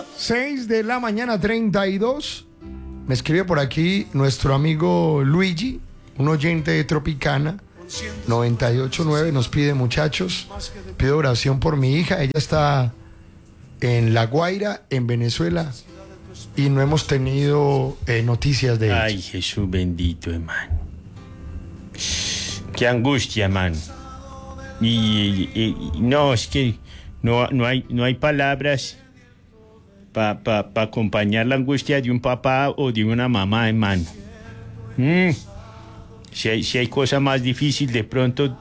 6 de la mañana, 32. Me escribe por aquí nuestro amigo Luigi, un oyente de Tropicana 98.9. Nos pide, muchachos, pido oración por mi hija. Ella está en La Guaira, en Venezuela, y no hemos tenido noticias de ella. Ay, Jesús bendito, hermano. Qué angustia, hermano. Y no, es que no hay palabras para acompañar la angustia de un papá o de una mamá, hermano. Si hay cosa más difícil de pronto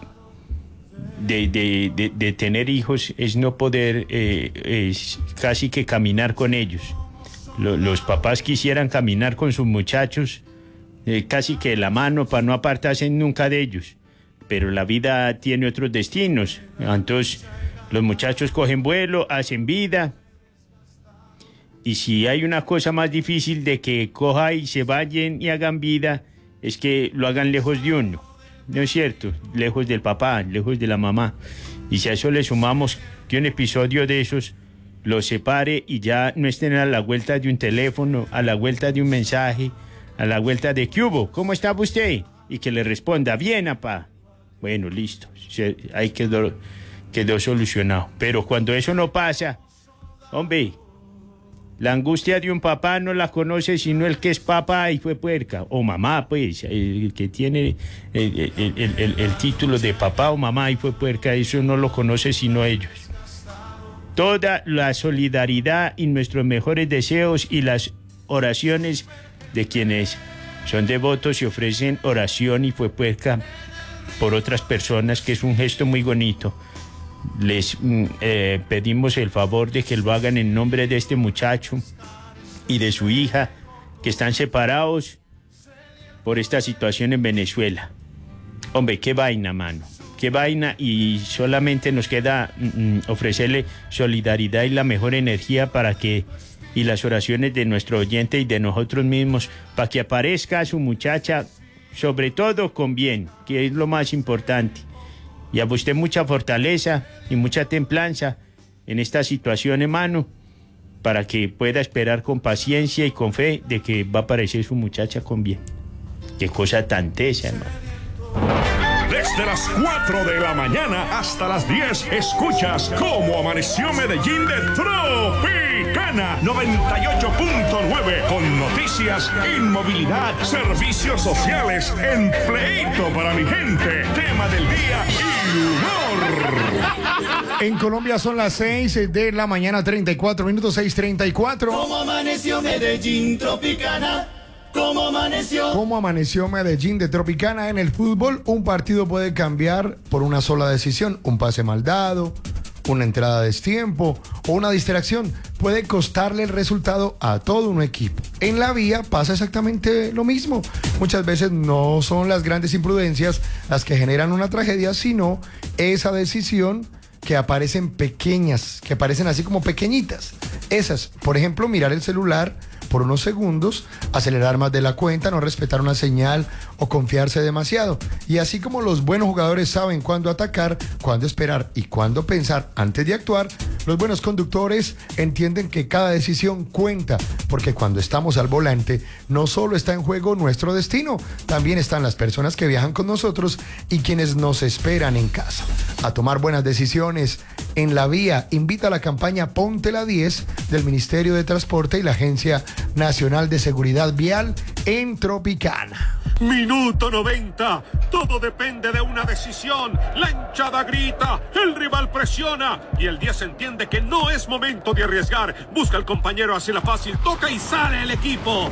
de tener hijos, es no poder casi que caminar con ellos. Los papás quisieran caminar con sus muchachos casi que de la mano para no apartarse nunca de ellos, pero la vida tiene otros destinos. Entonces los muchachos cogen vuelo, hacen vida, y si hay una cosa más difícil de que coja y se vayan y hagan vida, es que lo hagan lejos de uno, ¿no es cierto? Lejos del papá, lejos de la mamá. Y si a eso le sumamos que un episodio de esos los separe y ya no estén a la vuelta de un teléfono, a la vuelta de un mensaje, a la vuelta de ¿qué hubo? ¿Cómo está usted? Y que le responda, bien, apá. Bueno, listo, ahí quedó solucionado. Pero cuando eso no pasa, hombre, la angustia de un papá no la conoce sino el que es papá y fue puerca, o mamá, pues, el que tiene el título de papá o mamá y fue puerca, eso no lo conoce sino ellos. Toda la solidaridad y nuestros mejores deseos y las oraciones de quienes son devotos y ofrecen oración y fue puerca por otras personas, que es un gesto muy bonito. Les pedimos el favor de que lo hagan en nombre de este muchacho y de su hija, que están separados por esta situación en Venezuela. Hombre, qué vaina, mano, qué vaina, y solamente nos queda ofrecerle solidaridad y la mejor energía y las oraciones de nuestro oyente y de nosotros mismos, para que aparezca su muchacha, sobre todo con bien, que es lo más importante. Y a usted mucha fortaleza y mucha templanza en esta situación, hermano, para que pueda esperar con paciencia y con fe de que va a aparecer su muchacha con bien. Qué cosa tan tesa, hermano. Desde las 4 de la mañana hasta las 10 escuchas Cómo Amaneció Medellín de Tropicana 98.9, con noticias, inmovilidad, servicios sociales, empleito para mi gente, tema del día y humor. En Colombia son las 6 de la mañana, 34 minutos, 6:34. ¿Cómo amaneció Medellín, Tropicana? ¿Cómo amaneció? ¿Cómo amaneció Medellín de Tropicana? En el fútbol, un partido puede cambiar por una sola decisión. Un pase mal dado, una entrada a destiempo o una distracción puede costarle el resultado a todo un equipo. En la vía pasa exactamente lo mismo. Muchas veces no son las grandes imprudencias las que generan una tragedia, sino esa decisión que aparecen pequeñas, que aparecen así como pequeñitas. Esas, por ejemplo, mirar el celular por unos segundos, acelerar más de la cuenta, no respetar una señal o confiarse demasiado. Y así como los buenos jugadores saben cuándo atacar, cuándo esperar y cuándo pensar antes de actuar, los buenos conductores entienden que cada decisión cuenta, porque cuando estamos al volante no solo está en juego nuestro destino, también están las personas que viajan con nosotros y quienes nos esperan en casa. A tomar buenas decisiones en la vía invita a la campaña Ponte la 10 del Ministerio de Transporte y la Agencia Nacional de Seguridad Vial en Tropicana. Minuto 90. Todo depende de una decisión. La hinchada grita, el rival presiona y el 10 entiende que no es momento de arriesgar. Busca al compañero, hace la fácil, toca y sale el equipo.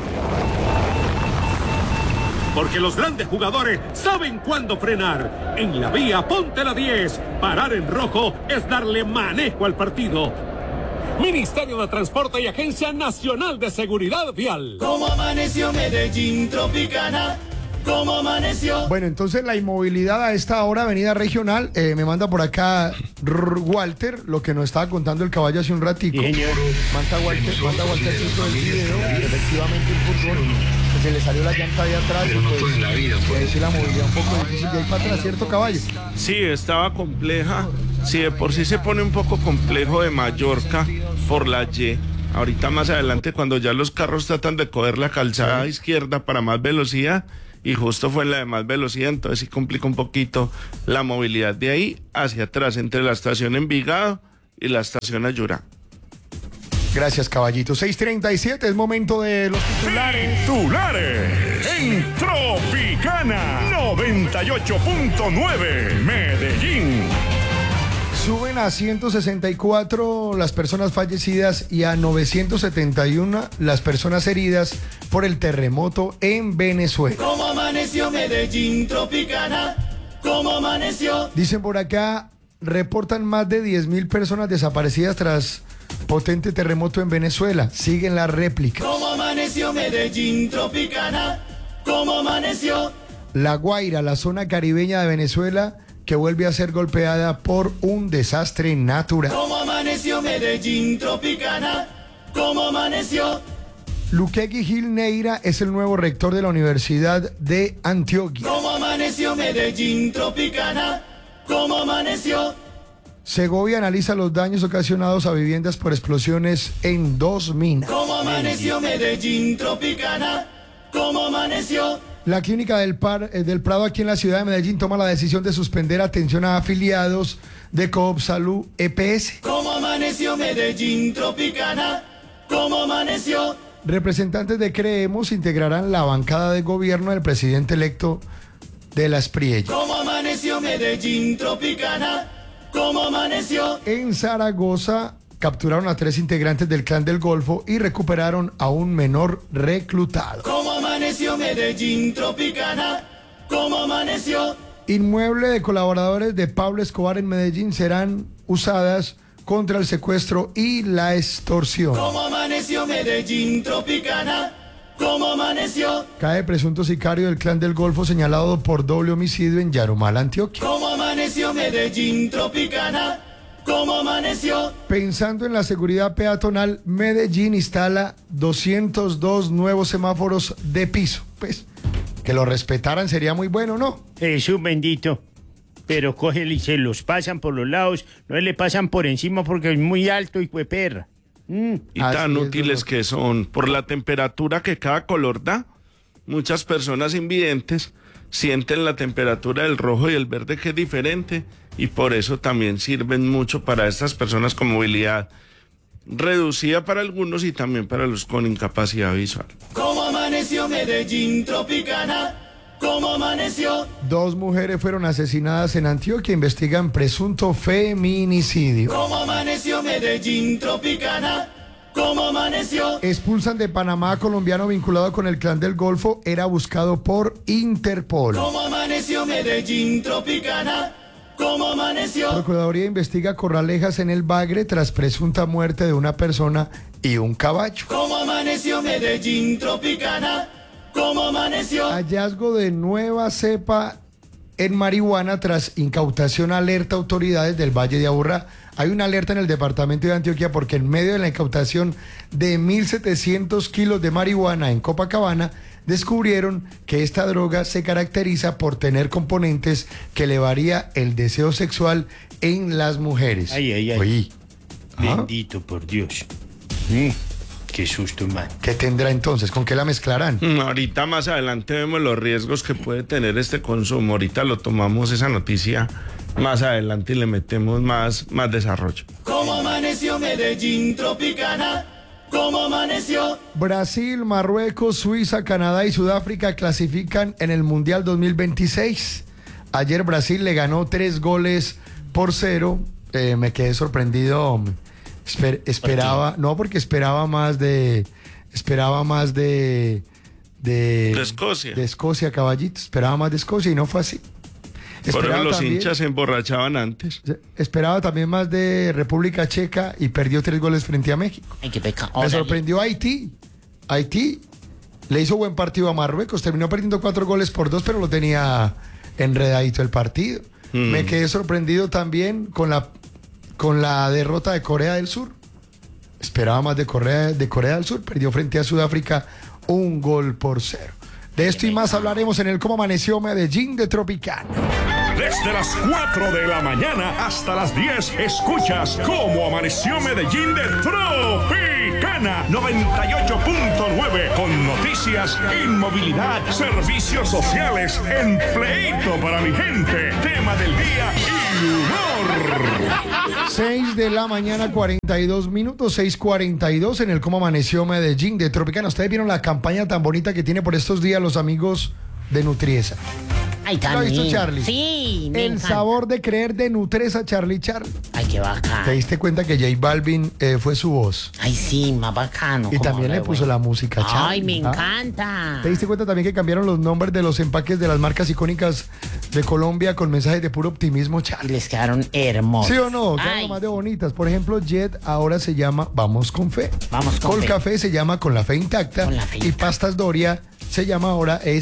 Porque los grandes jugadores saben cuándo frenar. En la vía, ponte la 10. Parar en rojo es darle manejo al partido. Ministerio de Transporte y Agencia Nacional de Seguridad Vial. ¿Cómo amaneció Medellín, Tropicana? ¿Cómo amaneció? Bueno, entonces la inmovilidad a esta hora, avenida regional, me manda por acá Walter, lo que nos estaba contando el caballo hace un ratico. Manda Walter cinco del video, efectivamente el fútbol, se le salió la llanta de atrás, pues la movilidad un poco difícil de ahí para atrás, ¿cierto, caballo? Sí, estaba compleja. Sí, de por sí se pone un poco complejo de Mallorca por la Y. ahorita más adelante cuando ya los carros tratan de coger la calzada izquierda para más velocidad y justo fue en la de más velocidad, entonces sí complica un poquito la movilidad de ahí hacia atrás entre la estación Envigado y la estación Ayurá. Gracias, caballito. 6:37, es momento de los titulares. Titulares en Tropicana 98.9 Medellín. Suben a 164 las personas fallecidas y a 971 las personas heridas por el terremoto en Venezuela. ¿Cómo amaneció Medellín, Tropicana? ¿Cómo amaneció? Dicen por acá, reportan más de 10.000 personas desaparecidas tras potente terremoto en Venezuela. Siguen las réplicas. ¿Cómo amaneció Medellín, Tropicana? ¿Cómo amaneció? La Guaira, la zona caribeña de Venezuela, que vuelve a ser golpeada por un desastre natural. ¿Cómo amaneció Medellín, Tropicana? ¿Cómo amaneció? Luquegui Gil Neira es el nuevo rector de la Universidad de Antioquia. ¿Cómo amaneció Medellín, Tropicana? ¿Cómo amaneció? Segovia analiza los daños ocasionados a viviendas por explosiones en 2 minas. ¿Cómo amaneció Medellín, Tropicana? ¿Cómo amaneció? La clínica del Prado aquí en la ciudad de Medellín toma la decisión de suspender atención a afiliados de Coop Salud EPS. ¿Cómo amaneció Medellín, Tropicana? ¿Cómo amaneció? Representantes de Creemos integrarán la bancada de gobierno del presidente electo de las Priellas. ¿Cómo amaneció Medellín, Tropicana? ¿Cómo amaneció? En Zaragoza capturaron a 3 integrantes del Clan del Golfo y recuperaron a un menor reclutado. ¿Cómo amaneció Medellín, Tropicana? ¿Cómo amaneció? Inmueble de colaboradores de Pablo Escobar en Medellín serán usadas contra el secuestro y la extorsión. ¿Cómo amaneció Medellín, Tropicana? ¿Cómo amaneció? Cae presunto sicario del Clan del Golfo señalado por doble homicidio en Yarumal, Antioquia. ¿Cómo amaneció Medellín, Tropicana? ¿Cómo amaneció? Pensando en la seguridad peatonal, Medellín instala 202 nuevos semáforos de piso. Pues, que lo respetaran sería muy bueno, ¿no? Eso, bendito. Pero cogen y se los pasan por los lados, no le pasan por encima porque es muy alto y fue perra. Y Así tan es, útiles doctor. que son, por la temperatura que cada color da. Muchas personas invidentes sienten la temperatura del rojo y el verde que es diferente y por eso también sirven mucho para estas personas con movilidad reducida para algunos y también para los con incapacidad visual. ¿Cómo amaneció Medellín, Tropicana? ¿Cómo amaneció? 2 mujeres fueron asesinadas en Antioquia, investigan presunto feminicidio. ¿Cómo amaneció Medellín, Tropicana? ¿Cómo amaneció? Expulsan de Panamá a colombiano vinculado con el Clan del Golfo, era buscado por Interpol. ¿Cómo amaneció Medellín, Tropicana? ¿Cómo amaneció? Procuraduría investiga corralejas en el Bagre tras presunta muerte de una persona y un caballo. ¿Cómo amaneció Medellín, Tropicana? ¿Cómo amaneció? Hallazgo de nueva cepa en marihuana tras incautación, alerta autoridades del Valle de Aburrá. Hay una alerta en el departamento de Antioquia porque en medio de la incautación de 1.700 kilos de marihuana en Copacabana, descubrieron que esta droga se caracteriza por tener componentes que elevaría el deseo sexual en las mujeres. Ay, ay, ay. Oye, Bendito por Dios. Qué susto, man. ¿qué tendrá entonces? ¿Con qué la mezclarán? Ahorita más adelante vemos los riesgos que puede tener este consumo. Ahorita lo tomamos esa noticia más adelante y le metemos más desarrollo. ¿Cómo amaneció Medellín, Tropicana? ¿Cómo amaneció? Brasil, Marruecos, Suiza, Canadá y Sudáfrica clasifican en el Mundial 2026. Ayer Brasil le ganó 3-0. Me quedé sorprendido. Esperaba, no, porque esperaba más de Escocia. De Escocia, caballito. Esperaba más de Escocia y no fue así. Por eso Esperaba los también- hinchas se emborrachaban antes. Esperaba también más de República Checa y perdió 3 goles frente a México. Ay, qué pecado. Me sorprendió Haití. Haití le hizo buen partido a Marruecos. Terminó perdiendo 4-2, pero lo tenía enredadito el partido. Me quedé sorprendido también con la derrota de Corea del Sur. Esperaba más de Corea del Sur. Perdió frente a Sudáfrica 1-0. De esto y más hablaremos en el Cómo Amaneció Medellín de Tropicana. Desde las 4 de la mañana hasta las 10 escuchas cómo amaneció Medellín de Tropicana 98.9 con noticias, inmovilidad, servicios sociales, empleito para mi gente, tema del día y humor. 6 de la mañana, 42 minutos, 6:42 en el Cómo Amaneció Medellín de Tropicana. Ustedes vieron la campaña tan bonita que tiene por estos días los amigos de Nutriesa. Ay, ¿Lo has visto, Charlie? Sí, me El encanta. sabor de creer de Nutresa, Charlie. Ay, qué bacán. ¿Te diste cuenta que J Balvin fue su voz? Ay, sí, más bacano. Y como también le re puso bueno. la música, Charlie. Ay, me ¿Ah? encanta. ¿Te diste cuenta también que cambiaron los nombres de los empaques de las marcas icónicas de Colombia con mensajes de puro optimismo, Y Charlie? les quedaron hermosos. ¿Sí o no? Quedaron Ay, más de bonitas. Por ejemplo, Jet ahora se llama Vamos con Fe. Vamos con Fe. Colcafé se llama Con la Fe Intacta. Con la Fe Y Intacta. Pastas Doria se llama ahora